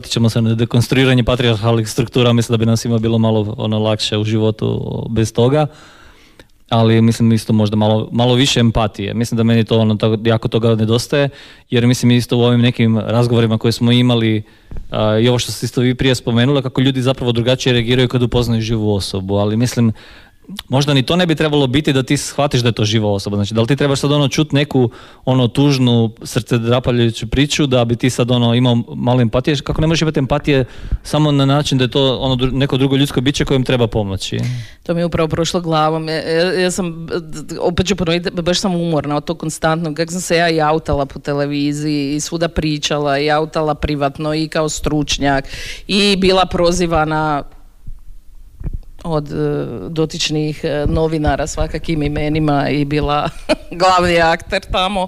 vratit ćemo se na dekonstruiranje patrijarhalnih struktura, mislim da bi nam svima bilo malo lakše u životu bez toga. Ali mislim isto možda malo više empatije. Mislim da meni to jako toga nedostaje, jer mislim isto u ovim nekim razgovorima koje smo imali i ovo što ste isto vi prije spomenuli, kako ljudi zapravo drugačije reagiraju kad upoznaju živu osobu, ali mislim možda ni to ne bi trebalo biti da ti shvatiš da je to živa osoba. Znači, da li ti trebaš sad čuti neku tužnu, srcedrapaljuću priču da bi ti sad imao malo empatije? Kako ne možeš imati empatije samo na način da je to neko drugo ljudsko biće kojem treba pomoći? To mi je upravo prošlo glavom. Ja sam, opet ću ponoviti, baš sam umorna od to konstantno. Kako sam se ja i autala po televiziji i svuda pričala i autala privatno i kao stručnjak i bila prozivana od dotičnih novinara svakakim imenima i bila glavni akter tamo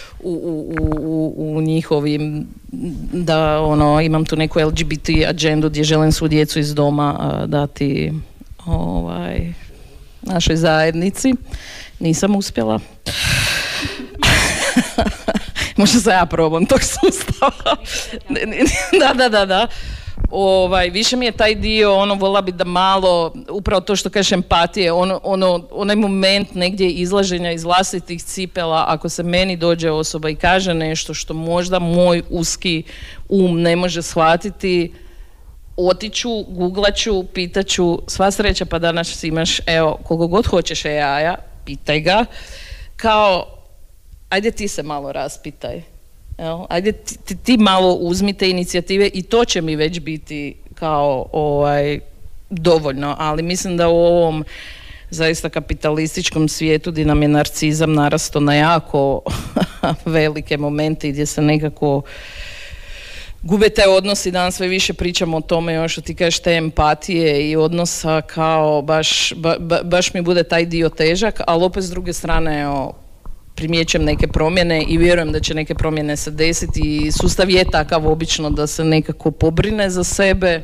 u njihovim, da imam tu neku LGBT agendu gdje želim svu djecu iz doma dati našoj zajednici. Nisam uspjela. Možda se ja probam tog sustava. Da. Više mi je taj dio, vola bi da malo, upravo to što kažeš empatije, onaj moment negdje izlaženja iz vlastitih cipela, ako se meni dođe osoba i kaže nešto što možda moj uski ne može shvatiti, otiću, googlaću, pitaću, sva sreća pa danas imaš, evo, koliko god hoćeš jaja, pitaj ga, kao, ajde ti se malo raspitaj. Ajde ti malo uzmite inicijative i to će mi već biti kao dovoljno, ali mislim da u ovom zaista kapitalističkom svijetu gdje nam je narcizam narastao na jako velike momente gdje se nekako gube te odnosi. Danas sve više pričamo o tome, još što ti kažeš, te empatije i odnosa, kao baš mi bude taj dio težak, ali opet s druge strane primjećujem neke promjene i vjerujem da će neke promjene se desiti i sustav je takav obično da se nekako pobrine za sebe.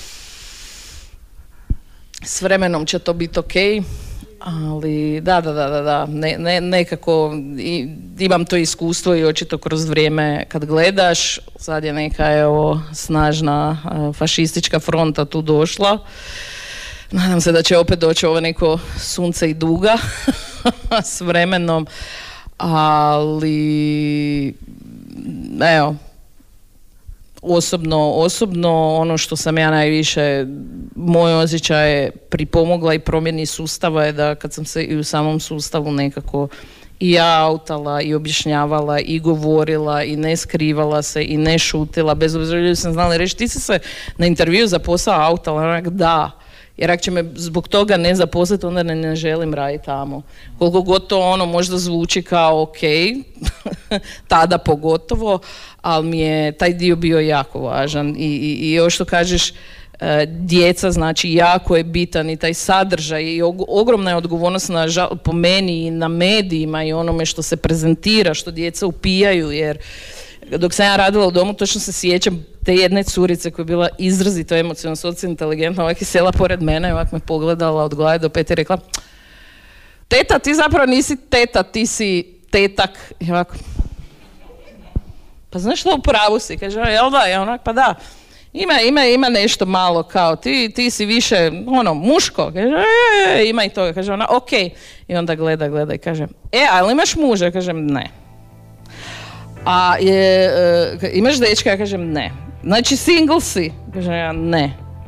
S vremenom će to biti ok, ali da, nekako imam to iskustvo i očito kroz vrijeme kad gledaš, sad je neka snažna fašistička fronta tu došla. Nadam se da će opet doći ovo neko sunce i duga s vremenom, ali evo, osobno ono što sam ja najviše, moj osjećaj je pripomogla i promjeni sustava je da kad sam se i u samom sustavu nekako i ja autala i objašnjavala i govorila i ne skrivala se i ne šutila, bez obzira ljudi sam znala reći ti si se na intervju za posao autala, onak da. Jer ako će me zbog toga ne zaposliti, onda ne želim raditi tamo. Koliko god to možda zvuči kao ok, tada pogotovo, ali mi je taj dio bio jako važan. I još što kažeš, djeca, znači jako je bitan i taj sadržaj i ogromna je odgovornost po meni i na medijima i onome što se prezentira, što djeca upijaju, jer dok sam ja radila u domu, točno se sjećam te jedne curice koja je bila izrazito emocionalno, socijalno inteligentna, ovak je sjela pored mene i ovak me pogledala od glave do pete i rekla: teta, ti zapravo nisi teta, ti si tetak. I ovako, pa znaš što, u pravu si? Kaže, jel da? I onak, pa da. Ima nešto malo kao, ti si više, muško. Kaže, ima i toga. Kaže ona, ok. I onda gleda i kaže, ali imaš muža? Kažem, ne. A imaš dečka? Ja kažem, ne. Znači, single si? Kažem, ja, ne.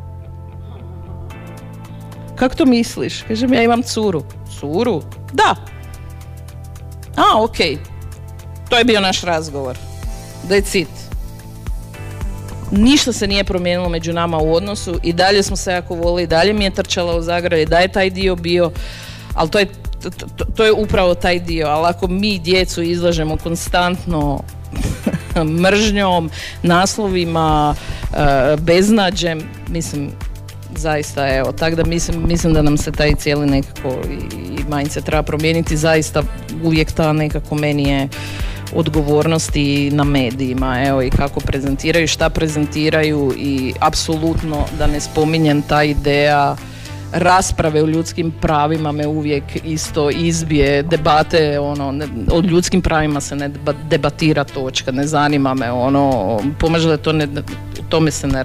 Kako to misliš? Kažem, ja imam curu. Curu? Da. Ok. To je bio naš razgovor. That's it. Ništa se nije promijenilo među nama u odnosu i dalje smo se jako volili, i dalje mi je trčala u zagrade, i da je taj dio bio, ali to je upravo taj dio. Ali ako mi djecu izlažemo konstantno mržnjom, naslovima, beznađem, mislim, zaista, evo, tako da mislim da nam se taj cijeli nekako i mindset treba promijeniti. Zaista uvijek ta nekako meni je odgovornosti na medijima, evo, i kako prezentiraju, šta prezentiraju, i apsolutno da ne spominjem ta ideja rasprave o ljudskim pravima me uvijek isto izbije, debate, o ljudskim pravima se ne debatira, točka, ne zanima me, pomaže da to tome se ne